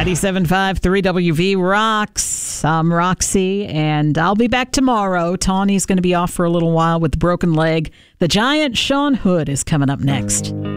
97.5 3WV rocks. I'm Roxy, and I'll be back tomorrow. Tawny's going to be off for a little while with the broken leg. The giant Sean Hood is coming up next.